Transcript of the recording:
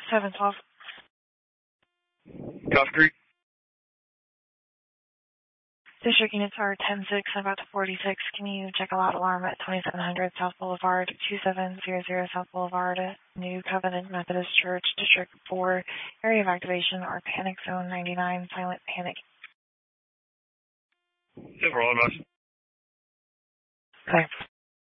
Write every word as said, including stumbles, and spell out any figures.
seven twelve. Coffee Creek. District units are ten six and about to forty-six. Can you check a loud alarm at twenty-seven hundred South Boulevard, two seven zero zero South Boulevard, New Covenant Methodist Church, District four, area of activation or panic zone ninety-nine, silent panic. Several motion. Okay.